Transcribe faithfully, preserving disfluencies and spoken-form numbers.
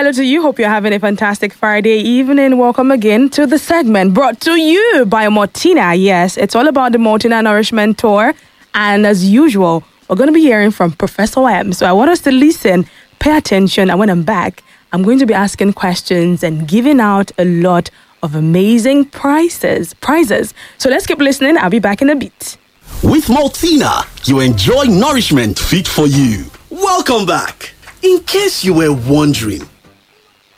hello to you. Hope you're having a fantastic Friday evening. Welcome again to the segment brought to you by Mortina. Yes, it's all about the Mortina Nourishment Tour. And as usual, we're going to be hearing from Professor M. So I want us to listen, pay attention. And when I'm back, I'm going to be asking questions and giving out a lot of amazing prizes. Prizes. So let's keep listening. I'll be back in a bit. With Mortina, you enjoy nourishment fit for you. Welcome back. In case you were wondering,